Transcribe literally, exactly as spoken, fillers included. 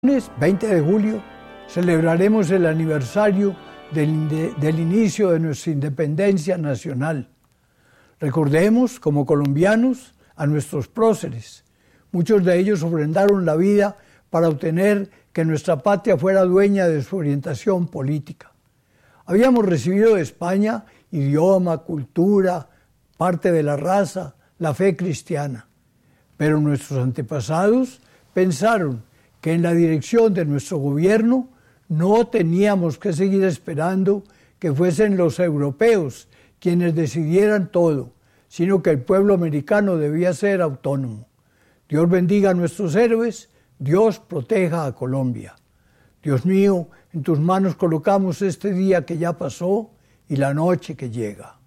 Lunes veinte de julio celebraremos el aniversario del, de, del inicio de nuestra independencia nacional. Recordemos, como colombianos, a nuestros próceres. Muchos de ellos ofrendaron la vida para obtener que nuestra patria fuera dueña de su orientación política. Habíamos recibido de España idioma, cultura, parte de la raza, la fe cristiana. Pero nuestros antepasados pensaron que en la dirección de nuestro gobierno no teníamos que seguir esperando que fuesen los europeos quienes decidieran todo, sino que el pueblo americano debía ser autónomo. Dios bendiga a nuestros héroes, Dios proteja a Colombia. Dios mío, en tus manos colocamos este día que ya pasó y la noche que llega.